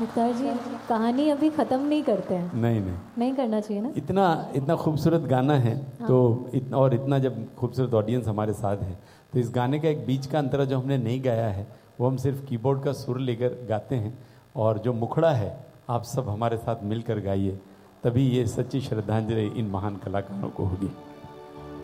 मुख्तार जी, कहानी अभी ख़त्म नहीं करते हैं। नहीं नहीं, नहीं करना चाहिए ना। इतना इतना खूबसूरत गाना है। तो और इतना जब खूबसूरत ऑडियंस हमारे साथ है, तो इस गाने का एक बीच का अंतरा जो हमने नहीं गाया है, वो हम सिर्फ कीबोर्ड का सुर लेकर गाते हैं, और जो मुखड़ा है आप सब हमारे साथ मिलकर गाइए, तभी ये सच्ची श्रद्धांजलि इन महान कलाकारों को होगी।